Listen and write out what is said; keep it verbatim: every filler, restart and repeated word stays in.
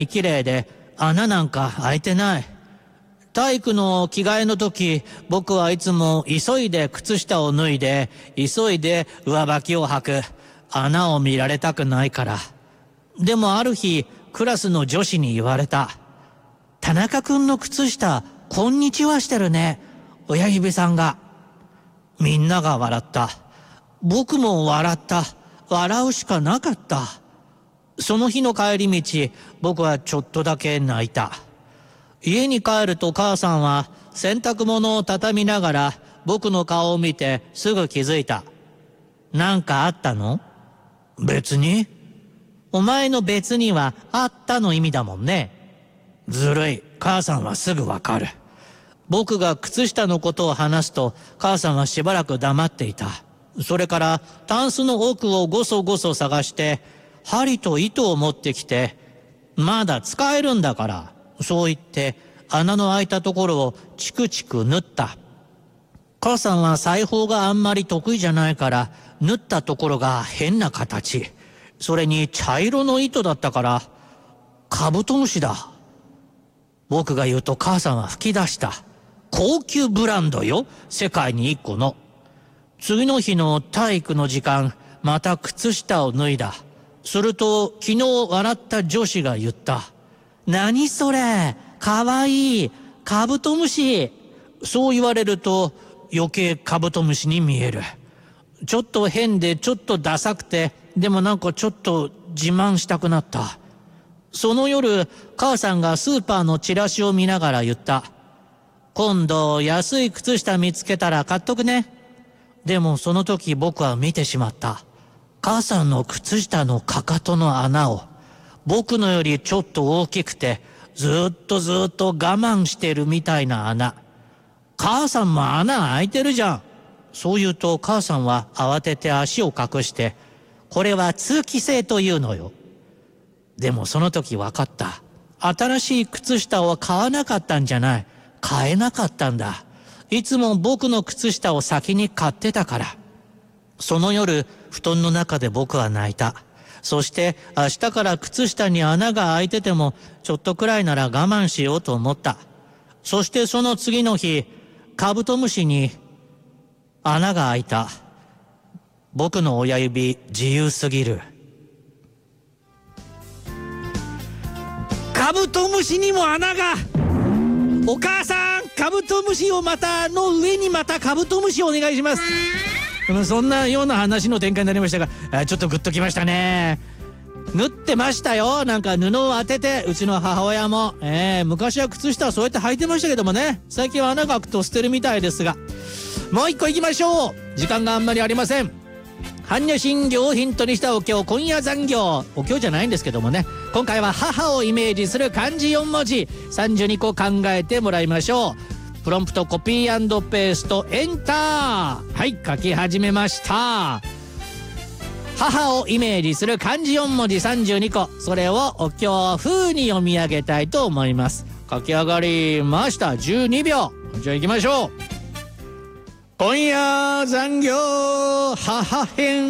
綺麗で穴なんか開いてない。体育の着替えの時、僕はいつも急いで靴下を脱いで、急いで上履きを履く。穴を見られたくないから。でもある日、クラスの女子に言われた。田中くんの靴下、こんにちはしてるね。親指さんが。みんなが笑った。僕も笑った。笑うしかなかった。その日の帰り道、僕はちょっとだけ泣いた。家に帰ると母さんは洗濯物を畳みながら僕の顔を見てすぐ気づいた。なんかあったの？別に。お前の別にはあったの意味だもんね。ずるい。母さんはすぐわかる。僕が靴下のことを話すと母さんはしばらく黙っていた。それからタンスの奥をごそごそ探して針と糸を持ってきて、まだ使えるんだから、そう言って穴の開いたところをチクチク縫った。母さんは裁縫があんまり得意じゃないから縫ったところが変な形。それに茶色の糸だったからカブトムシだ。僕が言うと母さんは吹き出した。高級ブランドよ。世界に一個の。次の日の体育の時間、また靴下を脱いだ。すると昨日笑った女子が言った。何それ、かわいい、カブトムシ。そう言われると余計カブトムシに見える。ちょっと変でちょっとダサくて、でもなんかちょっと自慢したくなった。その夜、母さんがスーパーのチラシを見ながら言った。今度安い靴下見つけたら買っとくね。でもその時僕は見てしまった。母さんの靴下のかかとの穴を。僕のよりちょっと大きくて、ずっとずっと我慢してるみたいな穴。母さんも穴開いてるじゃん。そう言うと母さんは慌てて足を隠して、これは通気性というのよ。でもその時分かった。新しい靴下を買わなかったんじゃない。買えなかったんだ。いつも僕の靴下を先に買ってたから。その夜、布団の中で僕は泣いた。そして明日から靴下に穴が開いててもちょっとくらいなら我慢しようと思った。そしてその次の日、カブトムシに穴が開いた。僕の親指自由すぎる。カブトムシにも穴が。お母さん、カブトムシをまたの上にまたカブトムシをお願いします。そんなような話の展開になりましたが、ちょっとグッときましたね。縫ってましたよ。なんか布を当てて、うちの母親も、えー、昔は靴下はそうやって履いてましたけどもね、最近は穴が開くと捨てるみたいですが、もう一個行きましょう。時間があんまりありません。般若心経をヒントにしたお経、今夜残業。お経じゃないんですけどもね、今回は母をイメージする漢字よん文字さんじゅうにこ考えてもらいましょう。プロンプトコピー&ペーストエンター。はい、書き始めました。母をイメージする漢字よん文字さんじゅうにこ、それをお経風に読み上げたいと思います。書き上がりました。じゅうにびょう。じゃあ行きましょう。今夜残業母編。